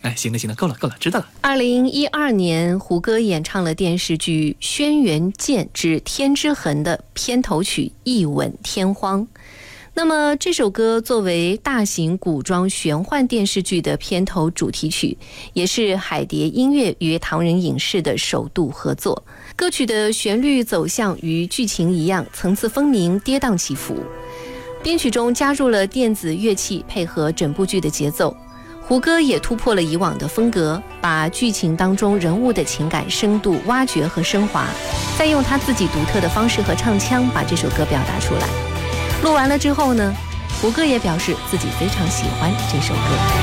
哎，行了行了，够了，知道了。 2012年，胡歌演唱了电视剧《轩辕剑之天之痕》的片头曲《一吻天荒》。那么这首歌作为大型古装玄幻电视剧的片头主题曲，也是海蝶音乐与唐人影视的首度合作。歌曲的旋律走向与剧情一样，层次分明，跌宕起伏。编曲中加入了电子乐器，配合整部剧的节奏。胡歌也突破了以往的风格，把剧情当中人物的情感深度挖掘和升华，再用他自己独特的方式和唱腔把这首歌表达出来。录完了之后呢，胡歌也表示自己非常喜欢这首歌。